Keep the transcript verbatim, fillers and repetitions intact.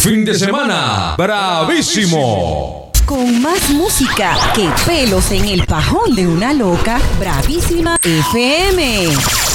fin de semana bravísimo. Con más música que pelos en el pajón de una loca, Bravísima F M.